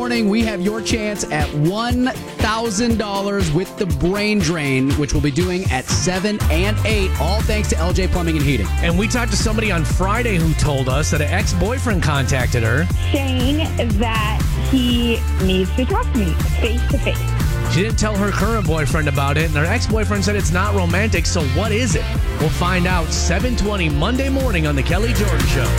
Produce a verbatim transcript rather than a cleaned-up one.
morning, we have your chance at one thousand dollars with the Brain Drain, which we'll be doing at seven and eight, all thanks to L J Plumbing and Heating. And we talked to somebody on Friday who told us that an ex-boyfriend contacted her, saying that he needs to talk to me face to face. She didn't tell her current boyfriend about it, and her ex-boyfriend said it's not romantic, so what is it? We'll find out seven twenty Monday morning on The Kelly Jordan Show.